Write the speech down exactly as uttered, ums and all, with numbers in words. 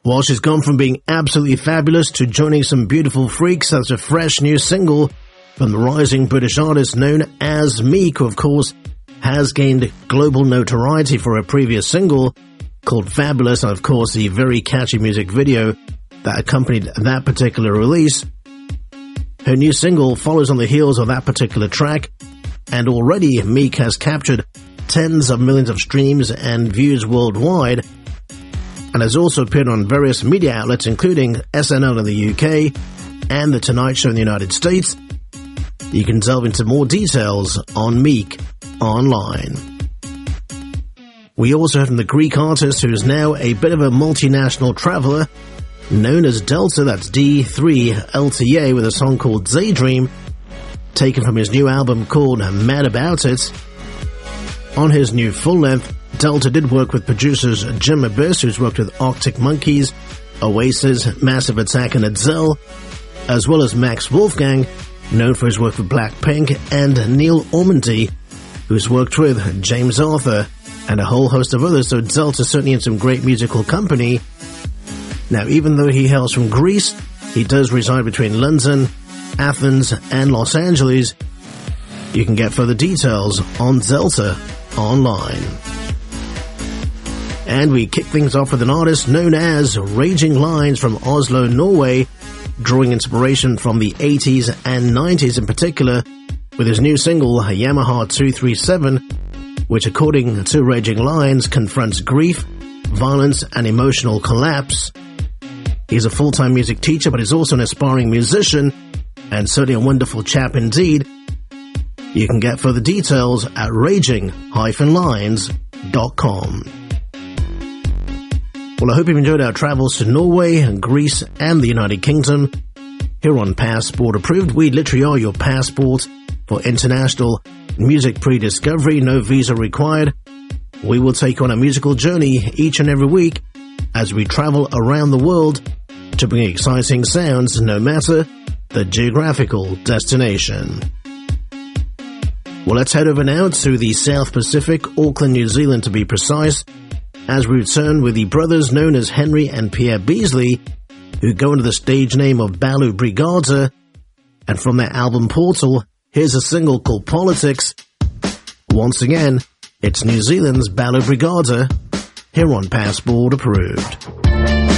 Well, she's gone from being absolutely fabulous to joining some beautiful freaks. That's a fresh new single from the rising British artist known as Meek, who of course has gained global notoriety for her previous single called Fabulous, and of course the very catchy music video that accompanied that particular release. Her new single follows on the heels of that particular track, and already Meek has captured tens of millions of streams and views worldwide, and has also appeared on various media outlets including S N L in the U K and The Tonight Show in the United States. You can delve into more details on Meek online. We also have from the Greek artist who is now a bit of a multinational traveler, known as Delta, that's D three L T A, with a song called Daydream, taken from his new album called Mad About It. On his new full-length, Delta did work with producers Jim Abyss, who's worked with Arctic Monkeys, Oasis, Massive Attack and Adele, as well as Max Wolfgang, known for his work with Blackpink, and Neil Ormandy, who's worked with James Arthur and a whole host of others, so Delta's certainly in some great musical company. Now, even though he hails from Greece, he does reside between London, Athens, and Los Angeles. You can get further details on Delta online. And we kick things off with an artist known as Raging Lines from Oslo, Norway, drawing inspiration from the eighties and nineties in particular, with his new single, Yamaha two three seven, which according to Raging Lines confronts grief, violence, and emotional collapse. He's a full-time music teacher, but he's also an aspiring musician, and certainly a wonderful chap indeed. You can get further details at raging dash lines dot com. Well, I hope you've enjoyed our travels to Norway, Greece, and the United Kingdom. Here on Passport Approved, we literally are your passport for international music pre-discovery, no visa required. We will take you on a musical journey each and every week as we travel around the world to bring exciting sounds no matter the geographical destination. Well, let's head over now to the South Pacific, Auckland, New Zealand to be precise, as we return with the brothers known as Henry and Pierre Beasley, who go under the stage name of Balu Brigada, and from their album Portal, here's a single called Politics. Once again, it's New Zealand's Balu Brigada, here on Passport Approved.